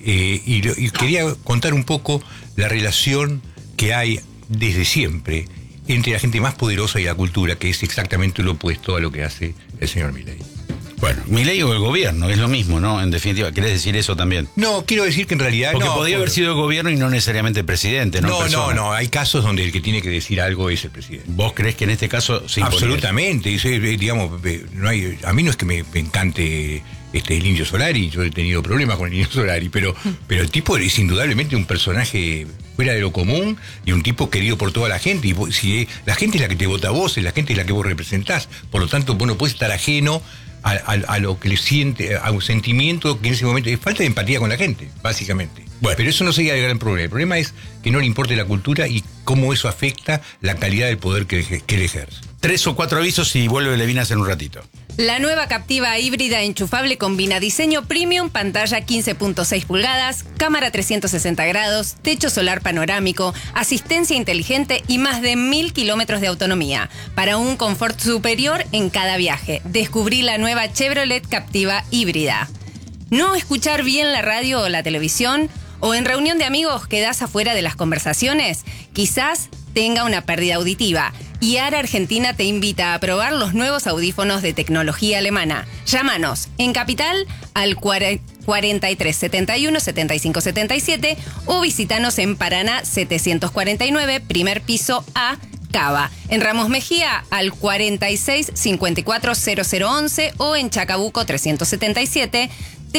y quería contar un poco la relación que hay desde siempre entre la gente más poderosa y la cultura, que es exactamente lo opuesto a lo que hace el señor Milei. Bueno, Milei o el gobierno, es lo mismo, ¿no? En definitiva, ¿querés decir eso también? No, quiero decir que en realidad... Porque podría haber sido el gobierno y no necesariamente el presidente, ¿no? No, hay casos donde el que tiene que decir algo es el presidente. ¿Vos creés que en este caso sí? Absolutamente, digamos, a mí no es que me encante el Indio Solari, yo he tenido problemas con el Indio Solari, pero el tipo es indudablemente un personaje fuera de lo común y un tipo querido por toda la gente, y si la gente es la que te vota a vos, la gente es la que vos representás, por lo tanto vos no podés estar ajeno a lo que le siente, a un sentimiento que en ese momento es falta de empatía con la gente, básicamente. Bueno, pero eso no sería el gran problema. El problema es que no le importe la cultura y cómo eso afecta la calidad del poder que él ejerce. 3 o 4 avisos y vuelve Levinas en un ratito. La nueva Captiva híbrida enchufable combina diseño premium, pantalla 15.6 pulgadas, cámara 360 grados, techo solar panorámico, asistencia inteligente y más de 1000 kilómetros de autonomía, para un confort superior en cada viaje. Descubrí la nueva Chevrolet Captiva híbrida. ¿No escuchar bien la radio o la televisión? ¿O en reunión de amigos quedás afuera de las conversaciones? Quizás tenga una pérdida auditiva. Y ARA Argentina te invita a probar los nuevos audífonos de tecnología alemana. Llámanos en Capital al 43 71 75 77 o visítanos en Paraná 749, primer piso A, Cava. En Ramos Mejía al 46 54 0011 o en Chacabuco 377,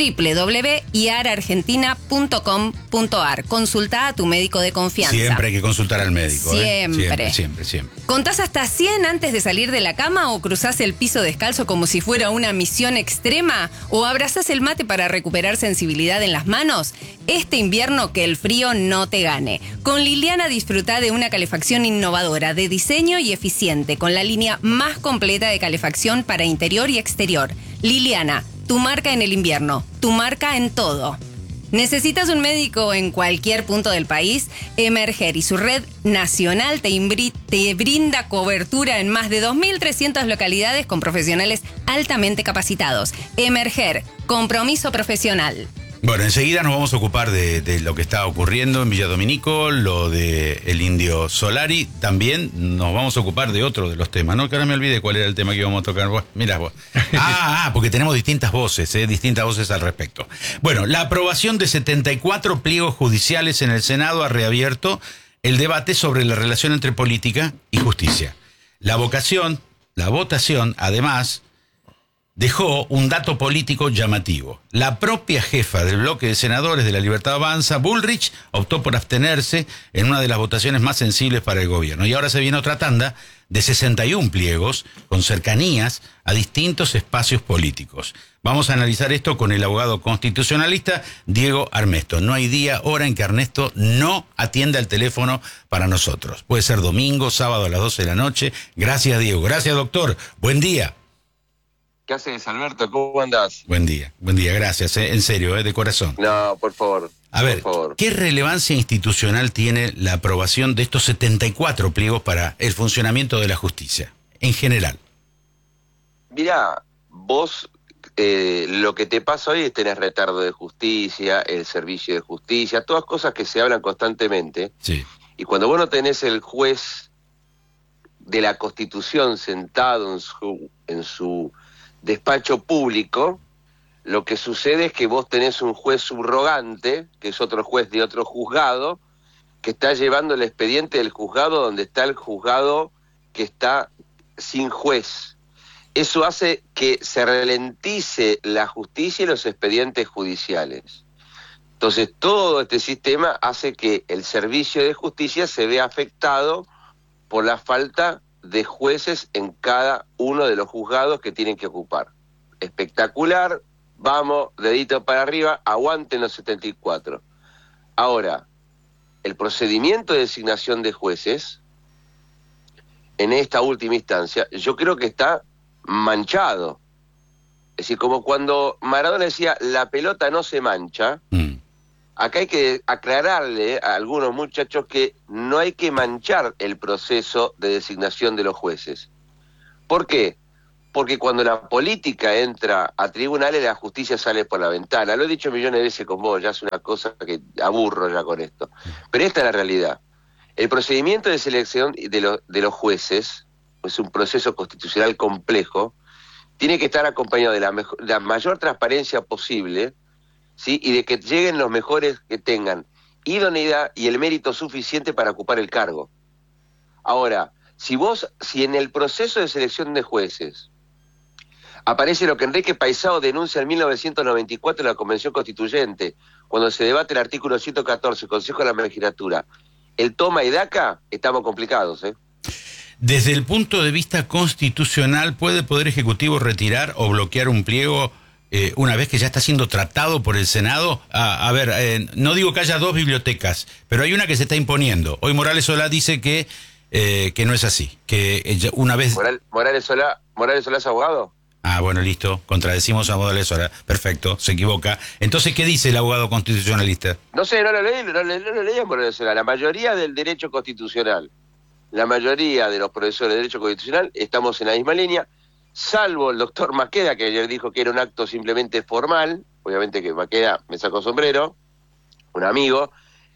www.iarargentina.com.ar. Consulta a tu médico de confianza. Siempre hay que consultar al médico. Siempre. Siempre. ¿Contás hasta 100 antes de salir de la cama o cruzás el piso descalzo como si fuera una misión extrema? ¿O abrazás el mate para recuperar sensibilidad en las manos? Este invierno que el frío no te gane. Con Liliana disfruta de una calefacción innovadora, de diseño y eficiente, con la línea más completa de calefacción para interior y exterior. Liliana, tu marca en el invierno, tu marca en todo. ¿Necesitas un médico en cualquier punto del país? Emerger y su red nacional te brinda cobertura en más de 2.300 localidades con profesionales altamente capacitados. Emerger, compromiso profesional. Bueno, enseguida nos vamos a ocupar de lo que está ocurriendo en Villa Dominico, lo de el Indio Solari. También nos vamos a ocupar de otro de los temas, ¿no? Que ahora me olvidé cuál era el tema que íbamos a tocar. Mirá vos. Porque tenemos distintas voces al respecto. Bueno, la aprobación de 74 pliegos judiciales en el Senado ha reabierto el debate sobre la relación entre política y justicia. La votación, además, dejó un dato político llamativo. La propia jefa del bloque de senadores de La Libertad Avanza, Bullrich, optó por abstenerse en una de las votaciones más sensibles para el gobierno. Y ahora se viene otra tanda de 61 pliegos con cercanías a distintos espacios políticos. Vamos a analizar esto con el abogado constitucionalista Diego Armesto. No hay día, hora en que Ernesto no atienda el teléfono para nosotros. Puede ser domingo, sábado a las 12 de la noche. Gracias, Diego. Gracias, doctor. Buen día. ¿Qué haces, Alberto? ¿Cómo andás? Buen día, gracias, en serio, de corazón. No, por favor. A ver, ¿qué relevancia institucional tiene la aprobación de estos 74 pliegos para el funcionamiento de la justicia, en general? Mirá, vos lo que te pasa hoy es tenés retardo de justicia, el servicio de justicia, todas cosas que se hablan constantemente. Sí. Y cuando vos no tenés el juez de la Constitución sentado en su despacho público, lo que sucede es que vos tenés un juez subrogante, que es otro juez de otro juzgado, que está llevando el expediente del juzgado donde está el juzgado que está sin juez. Eso hace que se ralentice la justicia y los expedientes judiciales. Entonces, todo este sistema hace que el servicio de justicia se vea afectado por la falta de jueces en cada uno de los juzgados que tienen que ocupar. Espectacular, vamos, dedito para arriba, aguanten los 74. Ahora, el procedimiento de designación de jueces, en esta última instancia, yo creo que está manchado. Es decir, como cuando Maradona decía, la pelota no se mancha, acá hay que aclararle a algunos muchachos que no hay que manchar el proceso de designación de los jueces. ¿Por qué? porque cuando la política entra a tribunales, la justicia sale por la ventana. Lo he dicho millones de veces con vos, ya es una cosa que aburro ya con esto. Pero esta es la realidad. El procedimiento de selección de los jueces es un proceso constitucional complejo, tiene que estar acompañado de la mayor transparencia posible, ¿sí? Y de que lleguen los mejores que tengan idoneidad y el mérito suficiente para ocupar el cargo. Ahora, si en el proceso de selección de jueces aparece lo que Enrique Paisao denuncia en 1994 en la Convención Constituyente, cuando se debate el artículo 114, Consejo de la Magistratura, el toma y daca, estamos complicados, ¿eh? Desde el punto de vista constitucional, ¿puede el Poder Ejecutivo retirar o bloquear un pliego una vez que ya está siendo tratado por el Senado? A ver, no digo que haya dos bibliotecas, pero hay una que se está imponiendo. Hoy Morales Solá dice que no es así, que una vez... ¿Morales Solá es abogado? Ah, bueno, listo, contradecimos a Morales Solá. Perfecto, se equivoca. Entonces, ¿qué dice el abogado constitucionalista? No sé, no lo leí a Morales Solá. La mayoría del derecho constitucional, la mayoría de los profesores de Derecho Constitucional estamos en la misma línea, salvo el doctor Maqueda, que ayer dijo que era un acto simplemente formal. Obviamente que Maqueda me sacó sombrero, un amigo,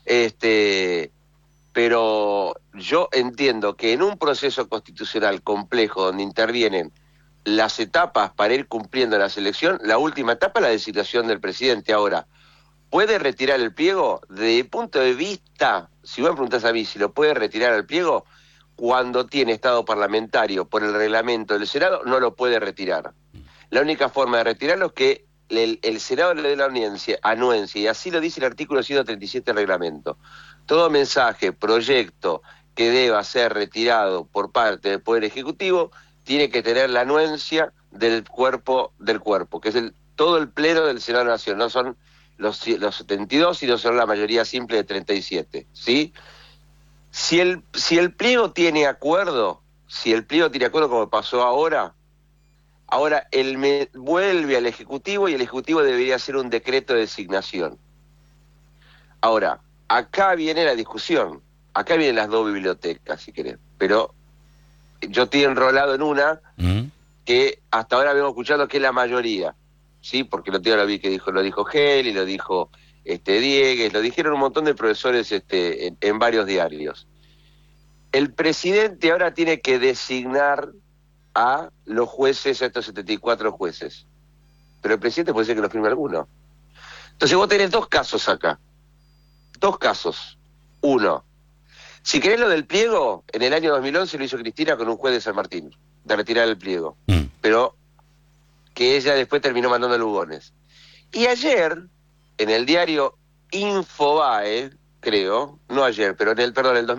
pero yo entiendo que en un proceso constitucional complejo donde intervienen las etapas para ir cumpliendo la selección, la última etapa es la designación del presidente. Ahora, ¿puede retirar el pliego? Desde el punto de vista, si vos me preguntás a mí si lo puede retirar el pliego, cuando tiene estado parlamentario por el reglamento del Senado, no lo puede retirar. La única forma de retirarlo es que el Senado le dé la anuencia, y así lo dice el artículo 137 del reglamento. Todo mensaje, proyecto que deba ser retirado por parte del Poder Ejecutivo tiene que tener la anuencia del cuerpo, que es todo el pleno del Senado Nacional, no son los 72, sino son la mayoría simple de 37, ¿sí? Si el pliego tiene acuerdo, como pasó ahora él vuelve al Ejecutivo y el Ejecutivo debería hacer un decreto de designación. Ahora, acá viene la discusión, acá vienen las dos bibliotecas, si querés, pero yo estoy enrolado en una que hasta ahora vengo escuchando que es la mayoría, ¿sí? Porque lo vi que lo dijo Gel y lo dijo Diegues, lo dijeron un montón de profesores en varios diarios. El presidente ahora tiene que designar a los jueces, a estos 74 jueces. Pero el presidente puede ser que lo firme alguno. Entonces vos tenés dos casos acá. Dos casos. Uno, si querés lo del pliego, en el año 2011 lo hizo Cristina con un juez de San Martín, de retirar el pliego. Pero que ella después terminó mandando lugones. Y ayer, en el diario Infobae, creo, no ayer, pero en el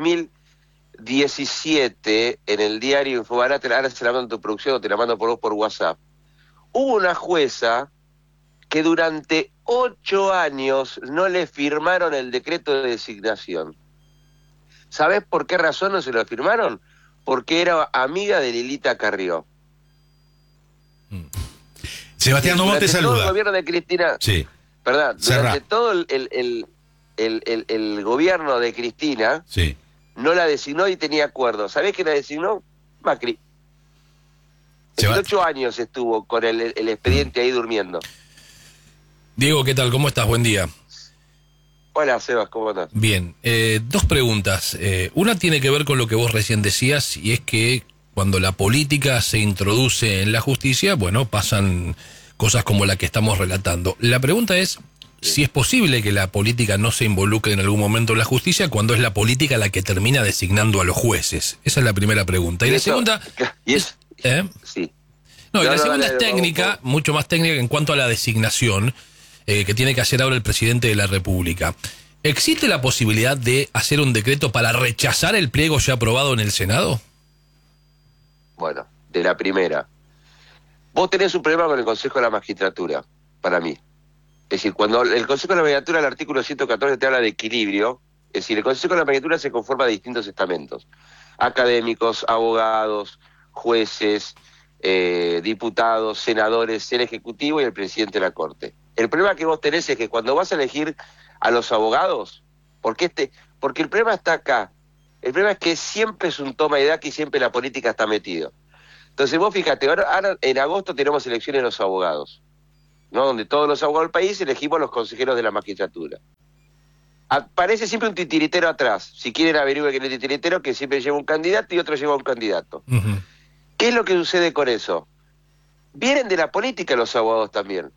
2017, en el diario Infobae, ahora se la mando en tu producción, te la mando por vos por WhatsApp, hubo una jueza que durante 8 años no le firmaron el decreto de designación. ¿Sabés por qué razón no se lo firmaron? Porque era amiga de Lilita Carrió. Sebastián Domón te saluda. Todo el gobierno de Cristina, sí. Perdón, durante todo el gobierno de Cristina, sí, no la designó y tenía acuerdo. ¿Sabés quién la designó? Macri. 8 años estuvo con el expediente ahí durmiendo. Diego, ¿qué tal? ¿Cómo estás? Buen día. Hola, Sebas, ¿cómo estás? Bien, dos preguntas. Una tiene que ver con lo que vos recién decías, y es que cuando la política se introduce en la justicia, bueno, pasan cosas como la que estamos relatando. La pregunta es si es posible que la política no se involucre en algún momento en la justicia cuando es la política la que termina designando a los jueces. Esa es la primera pregunta. Y la segunda... Sí. No, y la segunda es técnica, mucho más técnica en cuanto a la designación que tiene que hacer ahora el presidente de la República. ¿Existe la posibilidad de hacer un decreto para rechazar el pliego ya aprobado en el Senado? Bueno, de la primera. Vos tenés un problema con el Consejo de la Magistratura, para mí. Es decir, cuando el Consejo de la Magistratura, el artículo 114 te habla de equilibrio, es decir, el Consejo de la Magistratura se conforma de distintos estamentos. Académicos, abogados, jueces, diputados, senadores, el Ejecutivo y el presidente de la Corte. El problema que vos tenés es que cuando vas a elegir a los abogados, porque el problema está acá. El problema es que siempre es un toma y daca y siempre la política está metido. Entonces vos fíjate, ahora en agosto tenemos elecciones de los abogados, ¿no? Donde todos los abogados del país elegimos los consejeros de la magistratura. Aparece siempre un titiritero atrás. Si quieren averiguar quién es el titiritero, que siempre lleva un candidato y otro lleva un candidato. Ujú. ¿Qué es lo que sucede con eso? Vienen de la política los abogados también.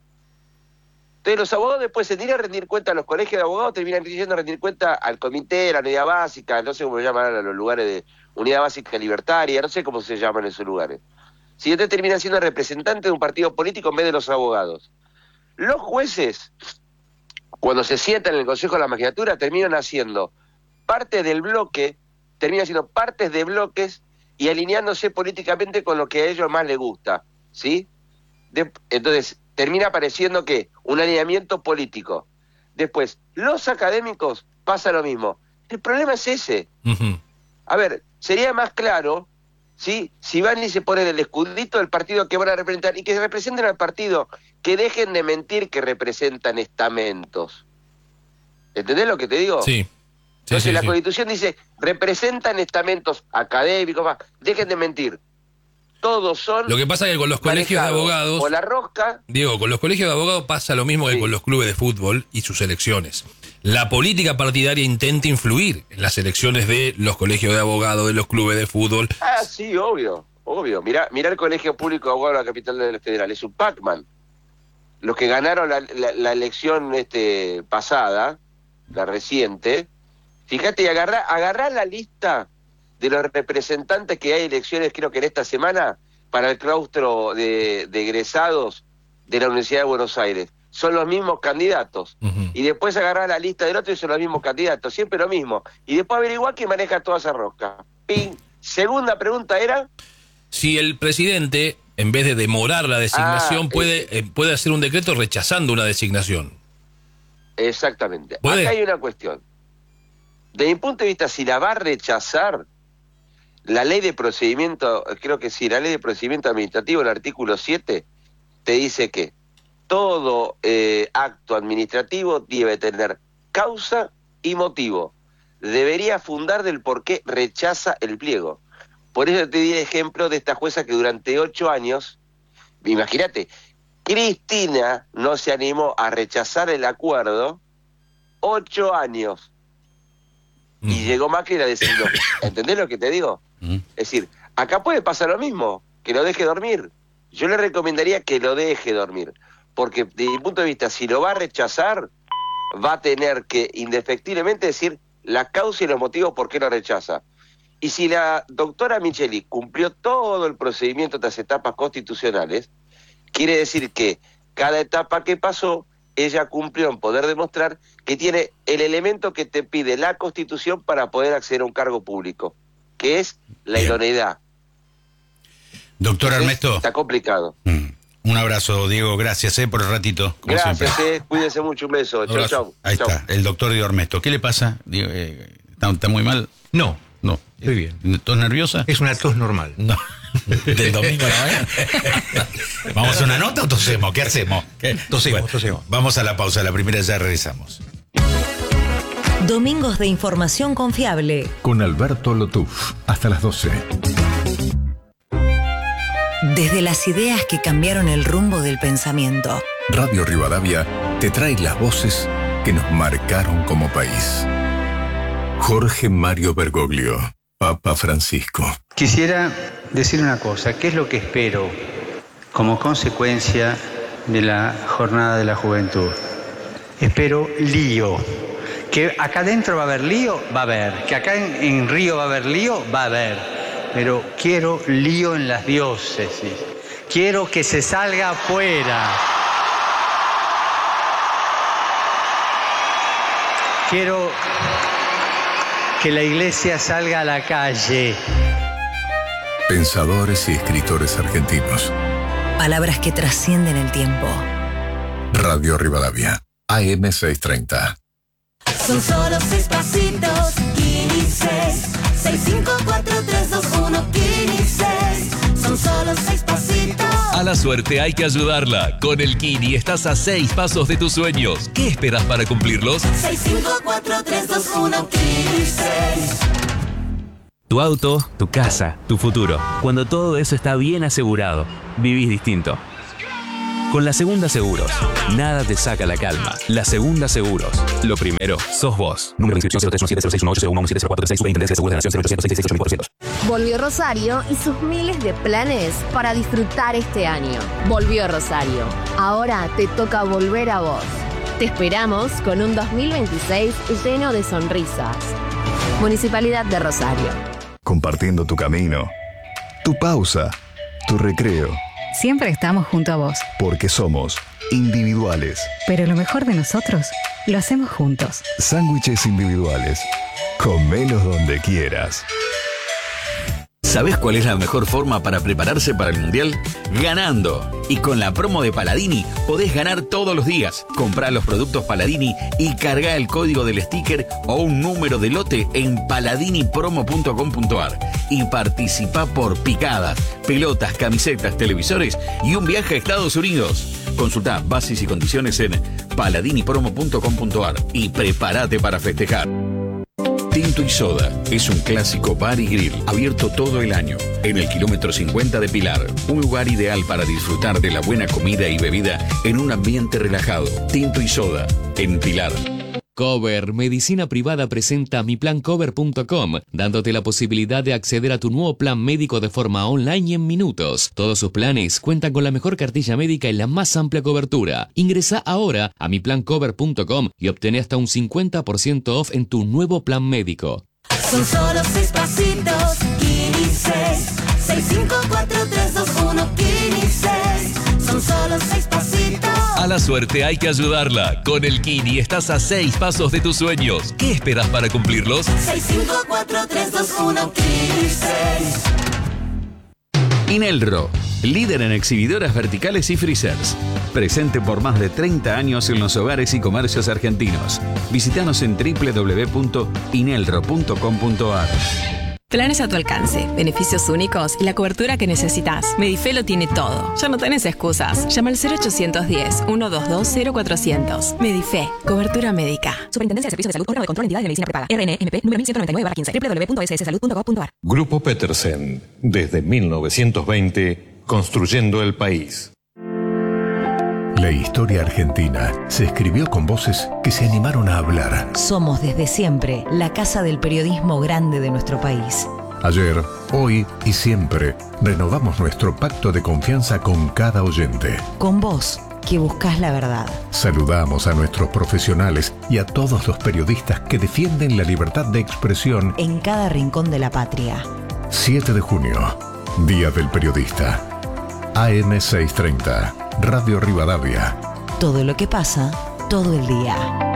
Entonces los abogados después se tienen a rendir cuenta a los colegios de abogados, terminan yendo a rendir cuenta al comité, a la unidad básica, no sé cómo se llaman a los lugares de unidad básica libertaria, no sé cómo se llaman esos lugares. Si entonces terminan siendo representantes de un partido político en vez de los abogados. Los jueces, cuando se sientan en el Consejo de la Magistratura, terminan haciendo parte del bloque, terminan siendo partes de bloques y alineándose políticamente con lo que a ellos más les gusta, ¿sí? Entonces, termina apareciendo que un alineamiento político. Después, los académicos pasa lo mismo. El problema es ese. Ujú. A ver, sería más claro, ¿sí? Si van y se ponen el escudito del partido que van a representar y que representen al partido, que dejen de mentir que representan estamentos. ¿Entendés lo que te digo? Sí. Entonces la sí. Constitución dice, representan estamentos académicos, dejen de mentir. Todos son Lo que pasa es que con los colegios de manejados abogados, o la rosca. Diego, con los colegios de abogados pasa lo mismo que Sí. con los clubes de fútbol y sus elecciones. La política partidaria intenta influir en las elecciones de los colegios de abogados, de los clubes de fútbol. Ah, sí, obvio. Mirá el Colegio Público de Abogados de la Capital del Federal, es un Pac-Man. Los que ganaron la elección pasada, la reciente, fíjate, y agarrá la lista de los representantes que hay elecciones, creo que en esta semana, para el claustro de egresados de la Universidad de Buenos Aires. Son los mismos candidatos. Ujú. Y después agarrá la lista del otro y son los mismos candidatos. Siempre lo mismo. Y después averiguá quién maneja toda esa rosca. Ping. Segunda pregunta era... Si el presidente, en vez de demorar la designación, puede hacer un decreto rechazando una designación. Exactamente. ¿Puede? Acá hay una cuestión. De mi punto de vista, si la va a rechazar, la ley de procedimiento, creo que sí, la ley de procedimiento administrativo, el artículo 7, te dice que todo acto administrativo debe tener causa y motivo. Debería fundar del por qué rechaza el pliego. Por eso te di el ejemplo de esta jueza que durante 8 años, imagínate, Cristina no se animó a rechazar el acuerdo 8 años. Y llegó Macri y la designó. ¿Entendés lo que te digo? Es decir, acá puede pasar lo mismo, que lo deje dormir. Yo le recomendaría que lo deje dormir, porque de mi punto de vista, si lo va a rechazar, va a tener que indefectiblemente decir la causa y los motivos por qué lo rechaza. Y si la doctora Micheli cumplió todo el procedimiento de las etapas constitucionales, quiere decir que cada etapa que pasó, ella cumplió en poder demostrar que tiene el elemento que te pide la Constitución para poder acceder a un cargo público, que es la idoneidad. Doctor Armesto. Está complicado. Un abrazo, Diego. Gracias por el ratito. Como Gracias, siempre. cuídense mucho, un beso. Chau, Abrazo. chau. Ahí Chau. está, el doctor Diego Armesto. ¿Qué le pasa? Diego, ¿está muy mal? No, No. estoy bien. ¿Tos nerviosa? Es una tos normal. No. Del domingo a la mañana. ¿Vamos a una nota o tosemos? ¿Qué hacemos? Tosemos. Vamos a la pausa, la primera ya regresamos. Domingos de información confiable. Con Alberto Lotuf, hasta las 12. Desde las ideas que cambiaron el rumbo del pensamiento. Radio Rivadavia te trae las voces que nos marcaron como país. Jorge Mario Bergoglio, Papa Francisco. Quisiera decir una cosa, ¿qué es lo que espero como consecuencia de la Jornada de la Juventud? Espero lío. Que acá adentro va a haber lío, va a haber. Que acá en Río va a haber lío, va a haber. Pero quiero lío en las diócesis. Quiero que se salga afuera. Quiero que la iglesia salga a la calle. Pensadores y escritores argentinos. Palabras que trascienden el tiempo. Radio Rivadavia, AM 630. Son solo 6 pasitos, Kini 6. 6, 5, 4, 3, 2, 1, Kini 6. Son solo 6 pasitos. A la suerte hay que ayudarla. Con el Kini estás a 6 pasos de tus sueños. ¿Qué esperas para cumplirlos? 6, 5, 4, 3, 2, 1, Kini 6. Tu auto, tu casa, tu futuro. Cuando todo eso está bien asegurado, vivís distinto. Con La Segunda Seguros, nada te saca la calma. La Segunda Seguros. Lo primero, sos vos. Número de inscripción 0317061861170436. Superintendencia de Seguros de la Nación 0800668800. Volvió Rosario y sus miles de planes para disfrutar este año. Volvió Rosario. Ahora te toca volver a vos. Te esperamos con un 2026 lleno de sonrisas. Municipalidad de Rosario. Compartiendo tu camino, tu pausa, tu recreo. Siempre estamos junto a vos. Porque somos individuales. Pero lo mejor de nosotros lo hacemos juntos. Sándwiches individuales. Comelos donde quieras. ¿Sabés cuál es la mejor forma para prepararse para el Mundial? Ganando. Y con la promo de Paladini podés ganar todos los días. Comprá los productos Paladini y cargá el código del sticker o un número de lote en paladinipromo.com.ar y participá por picadas, pelotas, camisetas, televisores y un viaje a Estados Unidos. Consultá bases y condiciones en paladinipromo.com.ar y prepárate para festejar. Tinto y Soda es un clásico bar y grill abierto todo el año en el kilómetro 50 de Pilar. Un lugar ideal para disfrutar de la buena comida y bebida en un ambiente relajado. Tinto y Soda en Pilar. Cover Medicina Privada presenta miplancover.com, dándote la posibilidad de acceder a tu nuevo plan médico de forma online y en minutos. Todos sus planes cuentan con la mejor cartilla médica y la más amplia cobertura. Ingresa ahora a miplancover.com y obtené hasta un 50% off en tu nuevo plan médico. Son solo 6 pasitos, Kini 6. 654321 Kini 6. Son solo 6 pasitos. A la suerte hay que ayudarla. Con el Kini estás a 6 pasos de tus sueños. ¿Qué esperas para cumplirlos? 654321 Kini 6. Inelro, líder en exhibidoras verticales y freezers. Presente por más de 30 años en los hogares y comercios argentinos. Visítanos en www.inelro.com.ar. Planes a tu alcance, beneficios únicos y la cobertura que necesitas. Medife lo tiene todo. Ya no tenés excusas. Llama al 0810-122-0400. Medife, cobertura médica. Superintendencia de Servicios de Salud, órgano de control de entidades de medicina prepaga. RNMP número 1199/15. www.sssalud.gov.ar. Grupo Petersen, desde 1920, construyendo el país. La historia argentina se escribió con voces que se animaron a hablar. Somos desde siempre la casa del periodismo grande de nuestro país. Ayer, hoy y siempre renovamos nuestro pacto de confianza con cada oyente. Con vos, que buscás la verdad. Saludamos a nuestros profesionales y a todos los periodistas que defienden la libertad de expresión en cada rincón de la patria. 7 de junio, Día del Periodista. AM 630, Radio Rivadavia. Todo lo que pasa, todo el día.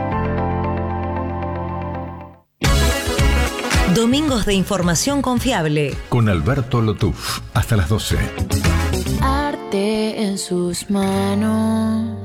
Domingos de información confiable. Con Alberto Lotuf, hasta las 12. Arte en sus manos.